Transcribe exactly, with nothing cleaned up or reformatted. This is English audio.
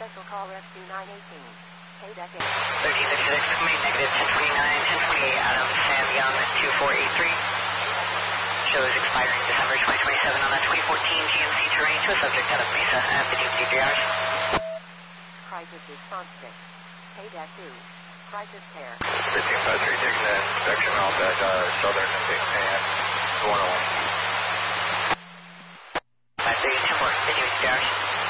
Cancel call rescue nine eighteen. K deck eight. thirteen fifty-six, made negative ten twenty-nine, ten twenty-eight out of Sam Young two four eight three. Shows expiring December twenty twenty-seven on a twenty fourteen G M C Terrain to a subject out of Mesa at fifteen fifty-three hours. Crisis response six. K deck two. Crisis care. fifteen five three, taking the inspection off at uh, Southern and one oh one. five thirty, ten four, fifteen fifty-three hours.